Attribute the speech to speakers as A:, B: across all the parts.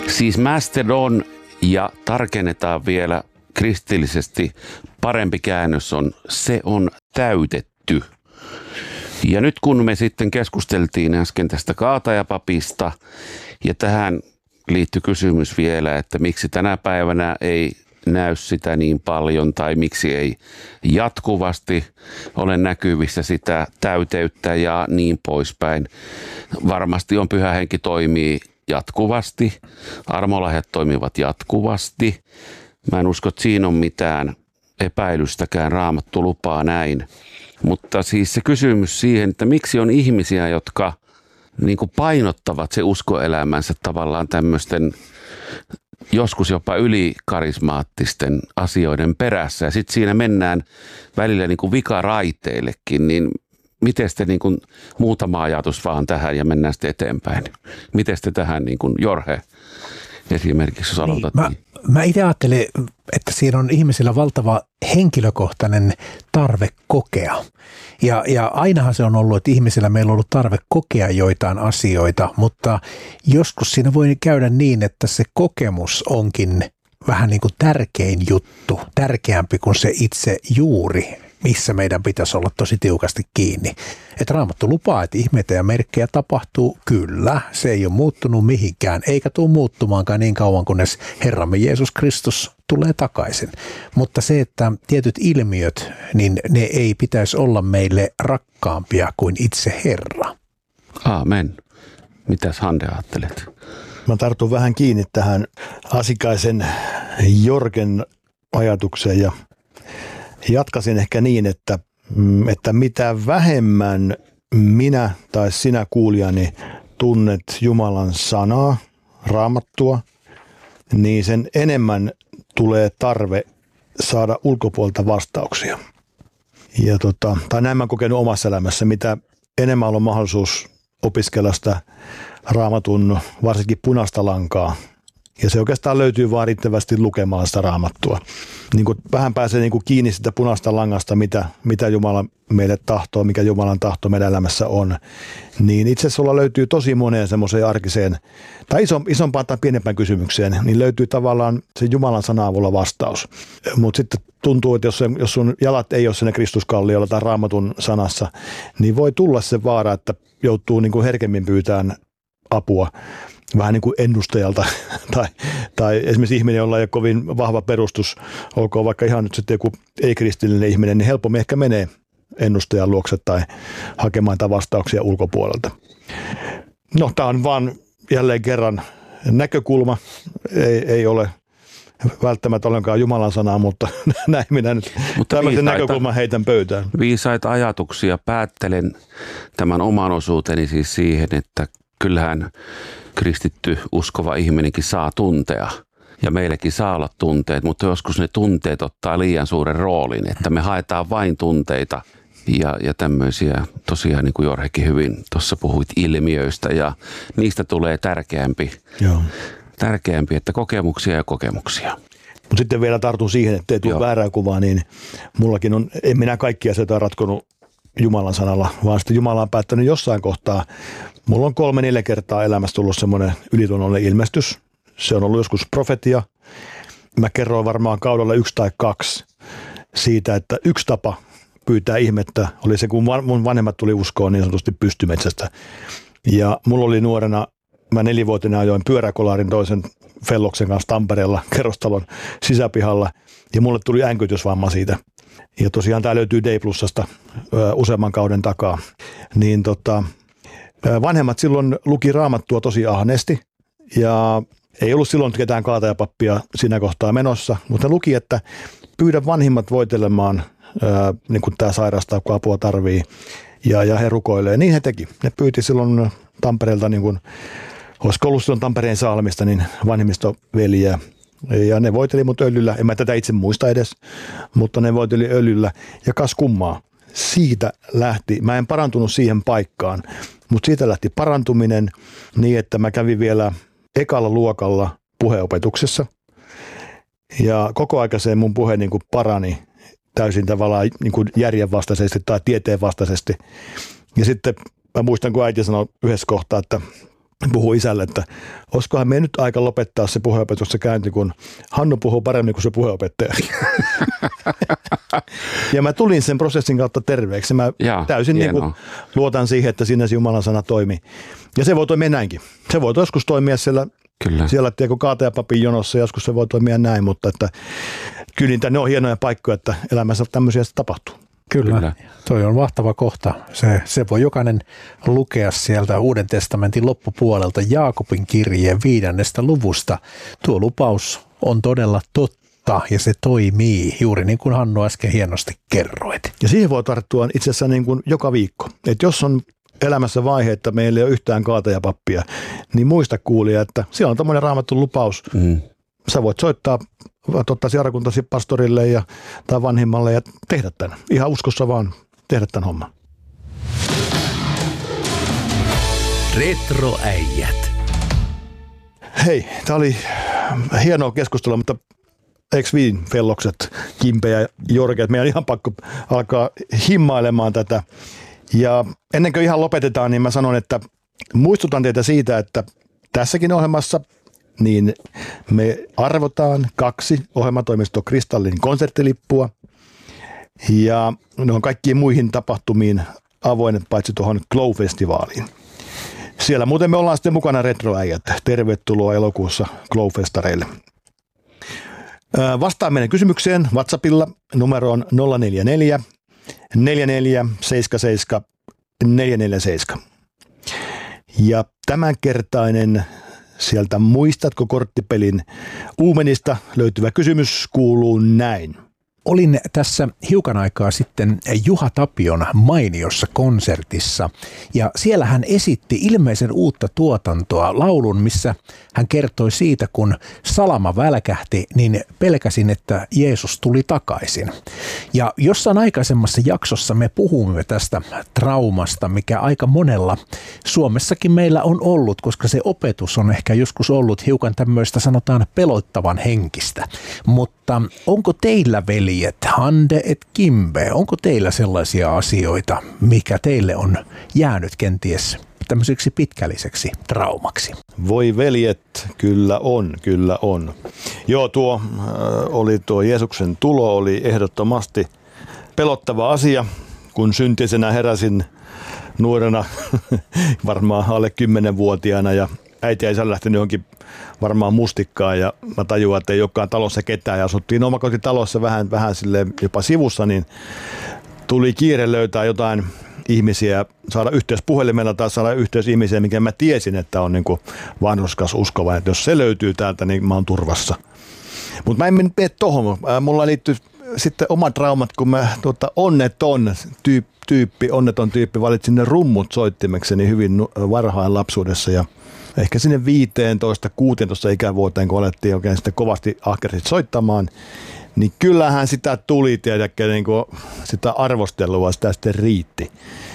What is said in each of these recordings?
A: Siis Mastodon ja tarkennetaan vielä kristillisesti parempi käännös on se on täytetty. Ja nyt kun me sitten keskusteltiin äsken tästä kaatajapapista ja tähän liittyy kysymys vielä, että miksi tänä päivänä ei näy sitä niin paljon tai miksi ei jatkuvasti ole näkyvissä sitä täyteyttä ja niin poispäin. Varmasti on Pyhä Henki toimii jatkuvasti, armolahjat toimivat jatkuvasti. Mä en usko, että siinä on mitään epäilystäkään, Raamattu lupaa näin. Mutta siis se kysymys siihen, että miksi on ihmisiä, jotka niin kuin painottavat se uskoelämänsä tavallaan tämmöisten joskus jopa ylikarismaattisten asioiden perässä. Ja sitten siinä mennään välillä niin kuin vikaraiteillekin, niin miten te niin kuin, muutama ajatus vaan tähän ja mennään sitten eteenpäin. Miten te tähän niin kuin Jorge esimerkiksi, jos aloitat?
B: Mä itse ajattelen, että siinä on ihmisillä valtava henkilökohtainen tarve kokea. Ja ainahan se on ollut, että ihmisillä meillä on ollut tarve kokea joitain asioita, mutta joskus siinä voi käydä niin, että se kokemus onkin vähän niin kuin tärkein juttu, tärkeämpi kuin se itse juuri, missä meidän pitäisi olla tosi tiukasti kiinni. Että Raamattu lupaa, että ihmeitä ja merkkejä tapahtuu, kyllä, se ei ole muuttunut mihinkään, eikä tule muuttumaankaan niin kauan, kunnes Herramme Jeesus Kristus tulee takaisin. Mutta se, että tietyt ilmiöt, niin ne ei pitäisi olla meille rakkaampia kuin itse Herra.
A: Aamen. Mitäs Hande ajattelet?
C: Mä tartun vähän kiinni tähän Asikaisen Jorgen ajatukseen ja jatkasin ehkä niin, että mitä vähemmän minä tai sinä kuulijani tunnet Jumalan sanaa, Raamattua, niin sen enemmän tulee tarve saada ulkopuolelta vastauksia. Ja tai näin mä oon kokenut omassa elämässä, mitä enemmän on mahdollisuus opiskella sitä Raamatun varsinkin punaista lankaa. Ja se oikeastaan löytyy vaan riittävästi lukemaan sitä Raamattua. Niin kuin vähän pääsee niin kuin kiinni sitä punaista langasta, mitä Jumala meille tahtoo, mikä Jumalan tahto meidän elämässä on. Niin itse asiassa sulla löytyy tosi moneen semmoiseen arkiseen, tai isompaan tai pienempään kysymykseen, niin löytyy tavallaan se Jumalan sana avulla vastaus. Mutta sitten tuntuu, että jos sun jalat ei ole siinä Kristuskalliolla tai Raamatun sanassa, niin voi tulla se vaara, että joutuu niin kuin herkemmin pyytämään apua. Vähän niin kuin ennustajalta tai esimerkiksi ihminen, jolla ei ole kovin vahva perustus, olkoon vaikka ihan nyt sitten joku ei-kristillinen ihminen, niin helpommin ehkä menee ennustajan luokse tai hakemaan niitä vastauksia ulkopuolelta. No, tämä on vaan jälleen kerran näkökulma, ei ole välttämättä ollenkaan Jumalan sanaa, mutta näin minä nyt tällaisen näkökulman heitän pöytään.
A: Viisaita ajatuksia. Päättelen tämän oman osuuteni siis siihen, että kyllähän kristitty uskova ihminenkin saa tuntea ja meillekin saa olla tunteet, mutta joskus ne tunteet ottaa liian suuren roolin, että me haetaan vain tunteita ja tämmöisiä tosiaan niin kuin Jorhekin hyvin tuossa puhuit ilmiöistä ja niistä tulee tärkeämpi, että kokemuksia ja kokemuksia.
C: Mutta sitten vielä tartun siihen, että ei tule väärää kuvaa, niin mullakin on, en minä kaikkia asioita ratkonut Jumalan sanalla, vaan sitten Jumala on päättänyt jossain kohtaa. Mulla on 3-4 kertaa elämässä tullut semmoinen ylitunnollinen ilmestys. Se on ollut joskus profetia. Mä kerroin varmaan kaudella 1 tai 2 siitä, että yksi tapa pyytää ihmettä oli se, kun mun vanhemmat tuli uskoon niin sanotusti pystymetsästä. Ja mulla oli nuorena, mä 4-vuotiaana ajoin pyöräkolaarin toisen felloksen kanssa Tampereella kerrostalon sisäpihalla. Ja mulle tuli änkytysvamma siitä. Ja tosiaan tämä löytyy D+:sta useamman kauden takaa. Niin vanhemmat silloin luki Raamattua tosi ahneesti ja ei ollut silloin ketään kaatajapappia siinä kohtaa menossa, mutta ne luki, että pyydä vanhimmat voitelemaan, niin kuin tämä sairastaa, kun apua tarvii ja he rukoilee. Niin he teki. Ne pyyti silloin Tampereelta, niin kuin olisiko ollut silloin Tampereen Salmista, niin vanhemmistoveliä. Ja ne voiteli mut öljyllä, en mä tätä itse muista edes, mutta ne voiteli öljyllä ja kas kummaa. Siitä lähti, mä en parantunut siihen paikkaan, mutta siitä lähti parantuminen niin, että mä kävin vielä ekalla luokalla puheopetuksessa. Ja koko aikaiseen mun puhe niin kuin parani täysin tavallaan niin kuin järjenvastaisesti tai tieteenvastaisesti. Ja sitten mä muistan, kun äiti sanoi yhdessä kohtaa, että puhui isälle, että olisikohan me nyt aika lopettaa se puheenopetuksessa käynti, kun Hannu puhuu paremmin kuin se puheenopettaja. Ja mä tulin sen prosessin kautta terveeksi. Mä täysin niin kuin luotan siihen, että siinä se Jumalan sana toimii. Ja se voi toimia näinkin. Se voi joskus toimia siellä kaatajapapin jonossa, joskus se voi toimia näin, mutta että kyllä ne on hienoja paikkoja, että elämässä tämmöisiä tapahtuu.
B: Kyllä, toi on mahtava kohta. Se voi jokainen lukea sieltä Uuden testamentin loppupuolelta Jaakobin kirjeen 5. luvusta. Tuo lupaus on todella totta ja se toimii, juuri niin kuin Hannu äsken hienosti kerroit.
C: Ja siihen voi tarttua itse asiassa niin kuin joka viikko. Että jos on elämässä vaihe, että meillä ei ole yhtään kaatajapappia, niin muista kuulija, että siellä on tämmöinen Raamatun lupaus. Sä voit soittaa seurakuntasi pastorille tai vanhimmalle ja tehdä tämän. Ihan uskossa vaan tehdä tämän homman.
D: Retroäijät.
C: Hei, tää oli hienoa keskustelua, mutta eikö fellokset, Kimpe ja Jorge, että meidän on ihan pakko alkaa himmailemaan tätä. Ja ennen kuin ihan lopetetaan, niin mä sanon, että muistutan teitä siitä, että tässäkin ohjelmassa niin me arvotaan 2 ohjelmatoimisto Kristallin konserttilippua ja ne on kaikkiin muihin tapahtumiin avoimet paitsi tuohon Glow-festivaaliin. Siellä muuten me ollaan sitten mukana Retroäijät. Tervetuloa elokuussa Glow-festareille. Vastaan meidän kysymykseen WhatsAppilla numeroon 044 4477 447. Ja tämänkertainen sieltä Muistatko korttipelin uumenista löytyvä kysymys kuuluu näin.
B: Olin tässä hiukan aikaa sitten Juha Tapion mainiossa konsertissa ja siellä hän esitti ilmeisen uutta tuotantoa, laulun, missä hän kertoi siitä, kun salama välkähti, niin pelkäsin, että Jeesus tuli takaisin. Ja jossain aikaisemmassa jaksossa me puhumme tästä traumasta, mikä aika monella Suomessakin meillä on ollut, koska se opetus on ehkä joskus ollut hiukan tämmöistä sanotaan pelottavan henkistä. Mutta onko teillä veljet, Hande et Kimbe, onko teillä sellaisia asioita, mikä teille on jäänyt kenties tämmöiseksi pitkälliseksi traumaksi?
C: Voi veljet, kyllä on. Joo, tuo Jeesuksen tulo oli ehdottomasti pelottava asia, kun syntisenä heräsin nuorena, varmaan alle 10-vuotiaana ja äiti ja isä lähtenyt johonkin varmaan mustikkaan ja mä tajuan, että ei olekaan talossa ketään ja asuttiin omakotitalossa vähän silleen jopa sivussa, niin tuli kiire löytää jotain ihmisiä, saada yhteys puhelimella tai saada yhteys ihmisiä, mikä mä tiesin, että on niin kuin vanhurskas uskova, että jos se löytyy täältä, niin mä oon turvassa. Mutta mä en mene tohon. Mulla liittyy sitten omat traumat, kun mä onneton tyyppi valitsin ne rummut soittimekseni hyvin varhain lapsuudessa ja ehkä sinne 15-16 ikävuoteen, kun alettiin oikein sitten kovasti ahkerasti soittamaan, niin kyllähän sitä tuli, tiedäkö, niin kuin sitä arvostelua sitä sitten riitti.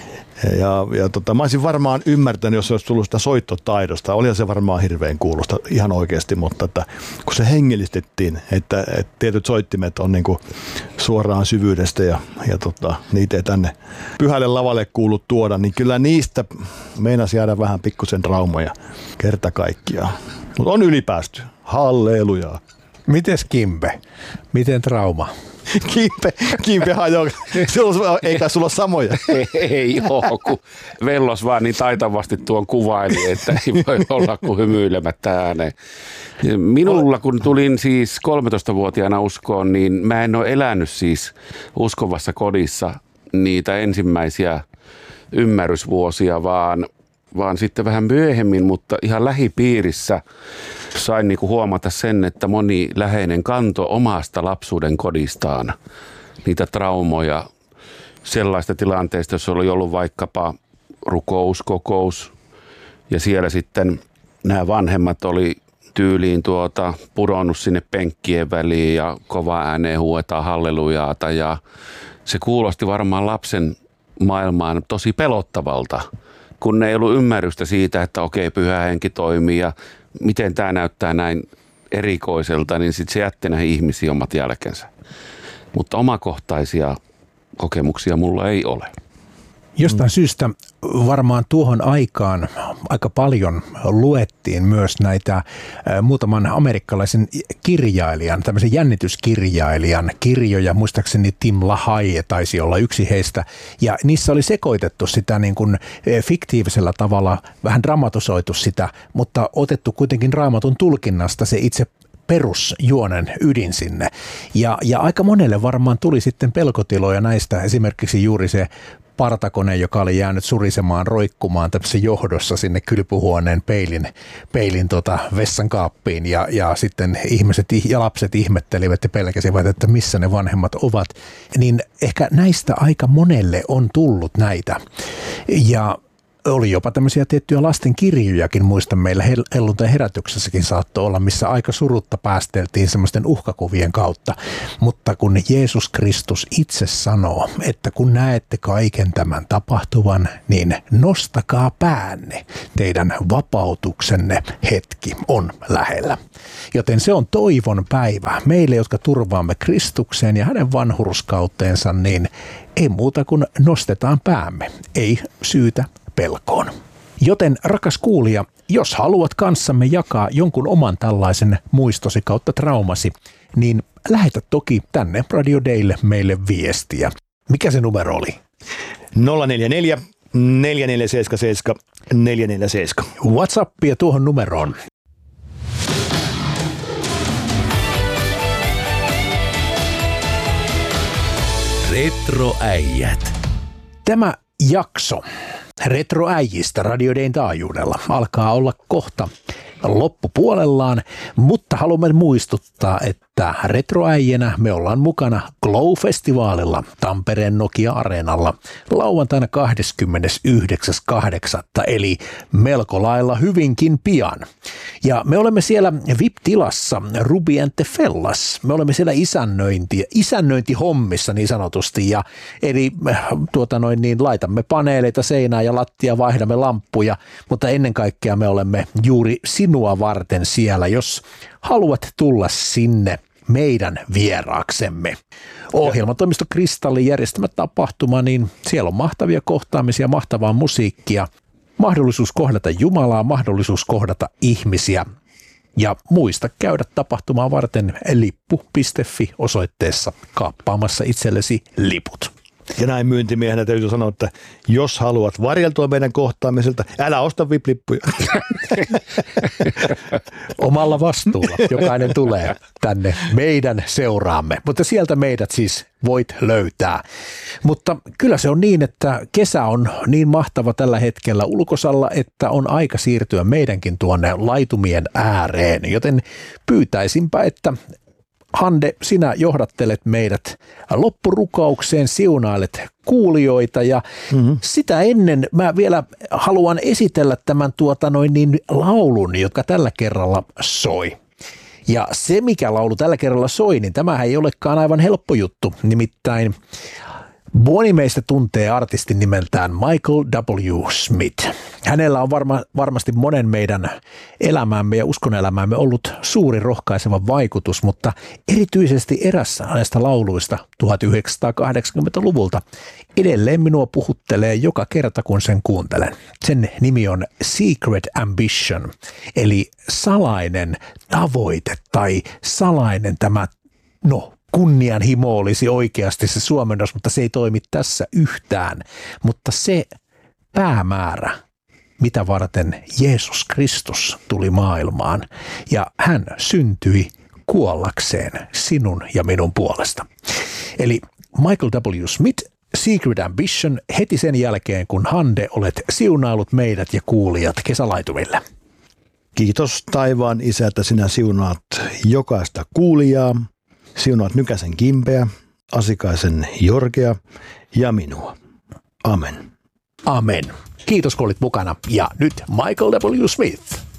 C: Mä olisin varmaan ymmärtänyt, jos olisi tullut sitä soittotaidosta. Olihan se varmaan hirveän kuulosta ihan oikeasti, mutta että, kun se hengellistettiin, että tietyt soittimet on niin kuin suoraan syvyydestä ja niitä ei tänne pyhälle lavalle kuulu tuoda, niin kyllä niistä meinasi jäädä vähän pikkusen traumoja kerta kaikkiaan. Mutta on ylipäästy. Hallelujaa.
B: Mites Kimbe? Miten trauma?
C: Kimpe hajoaa. Eikä sulla ole samoja.
A: Ei ole, kun Vellos vaan niin taitavasti tuon kuvaili, että ei voi olla kuin hymyilemättä ääneen. Minulla, kun tulin siis 13-vuotiaana uskoon, niin mä en ole elänyt siis uskovassa kodissa niitä ensimmäisiä ymmärrysvuosia, vaan sitten vähän myöhemmin, mutta ihan lähipiirissä sain niinku huomata sen, että moni läheinen kanto omasta lapsuuden kodistaan niitä traumoja sellaista tilanteesta, jos oli ollut vaikkapa rukouskokous ja siellä sitten nämä vanhemmat oli tyyliin pudonnut sinne penkkien väliin ja kova ääneen huuetaan hallelujaata ja se kuulosti varmaan lapsen maailmaan tosi pelottavalta, kun ei ollut ymmärrystä siitä, että okei, pyhä henki toimii ja miten tämä näyttää näin erikoiselta, niin sitten se jätti näihin ihmisiin omat jälkensä. Mutta omakohtaisia kokemuksia mulla ei ole.
B: Jostain syystä varmaan tuohon aikaan aika paljon luettiin myös näitä muutaman amerikkalaisen kirjailijan, tämmöisen jännityskirjailijan kirjoja, muistaakseni Tim LaHaye taisi olla yksi heistä, ja niissä oli sekoitettu sitä niin kuin fiktiivisellä tavalla, vähän dramatisoitu sitä, mutta otettu kuitenkin Raamatun tulkinnasta se itse perusjuonen ydin sinne. Ja aika monelle varmaan tuli sitten pelkotiloja näistä, esimerkiksi juuri se partakone, joka oli jäänyt surisemaan, roikkumaan tämmöisessä johdossa sinne kylpyhuoneen peilin vessankaappiin ja sitten ihmiset ja lapset ihmettelivät ja pelkäsivät, että missä ne vanhemmat ovat. Niin ehkä näistä aika monelle on tullut näitä. Ja oli jopa tämmöisiä tiettyjä lastenkirjojakin, muistan meillä helluntai-herätyksessäkin saattoi olla, missä aika surutta päästeltiin semmoisten uhkakuvien kautta. Mutta kun Jeesus Kristus itse sanoo, että kun näette kaiken tämän tapahtuvan, niin nostakaa päänne, teidän vapautuksenne hetki on lähellä. Joten se on toivon päivä meille, jotka turvaamme Kristukseen ja hänen vanhurskauteensa, niin ei muuta kuin nostetaan päämme, ei syytä pelkoon. Joten rakas kuulija, jos haluat kanssamme jakaa jonkun oman tällaisen muistosi kautta traumasi, niin lähetä toki tänne Radio Daylle meille viestiä. Mikä se numero oli?
C: 044 4477 447.
B: WhatsAppia tuohon numeroon.
D: Retroäijät.
B: Tämä jakso Retroäijistä Radio Dayn taajuudella alkaa olla kohta loppupuolellaan, mutta haluamme muistuttaa, että Retroäijänä me ollaan mukana Glow-festivaalilla Tampereen Nokia-areenalla lauantaina 29.8. eli melko lailla hyvinkin pian. Ja me olemme siellä VIP-tilassa Ruby and the Fellas. Me olemme siellä isännöintihommissa niin sanotusti, ja eli laitamme paneeleita seinään ja lattia, vaihdamme lamppuja, mutta ennen kaikkea me olemme juuri sinua varten siellä, jos haluat tulla sinne meidän vieraaksemme. Ohjelmatoimisto Kristallin järjestämä tapahtuma, niin siellä on mahtavia kohtaamisia, mahtavaa musiikkia, mahdollisuus kohdata Jumalaa, mahdollisuus kohdata ihmisiä. Ja muista käydä tapahtumaa varten lippu.fi osoitteessa kaappaamassa itsellesi liput.
C: Ja näin myyntimiehenä täytyy sanoa, että jos haluat varjeltua meidän kohtaamiselta, älä osta VIP-lippuja.
B: Omalla vastuulla jokainen tulee tänne meidän seuraamme, mutta sieltä meidät siis voit löytää. Mutta kyllä se on niin, että kesä on niin mahtava tällä hetkellä ulkosalla, että on aika siirtyä meidänkin tuonne laitumien ääreen, joten pyytäisinpä, että Hande, sinä johdattelet meidät loppurukaukseen, siunailet kuulijoita ja sitä ennen mä vielä haluan esitellä tämän laulun, joka tällä kerralla soi. Ja se, mikä laulu tällä kerralla soi, niin tämähän ei olekaan aivan helppo juttu, nimittäin moni meistä tuntee artistin nimeltään Michael W. Smith. Hänellä on varmasti monen meidän elämäämme ja uskonelämäämme ollut suuri rohkaiseva vaikutus, mutta erityisesti erässä näistä lauluista 1980-luvulta edelleen minua puhuttelee joka kerta, kun sen kuuntelen. Sen nimi on Secret Ambition, eli salainen tavoite tai salainen kunnianhimo olisi oikeasti se suomennos, mutta se ei toimi tässä yhtään. Mutta se päämäärä, mitä varten Jeesus Kristus tuli maailmaan, ja hän syntyi kuollakseen sinun ja minun puolesta. Eli Michael W. Smith, Secret Ambition, heti sen jälkeen, kun Hande olet siunailut meidät ja kuulijat kesälaitumille.
C: Kiitos taivaan Isä, että sinä siunaat jokaista kuulijaa. Siunaat Nykäsen Kimpeä, Asikaisen Jorgea ja minua. Amen.
B: Amen. Kiitos kun olit mukana. Ja nyt Michael W. Smith.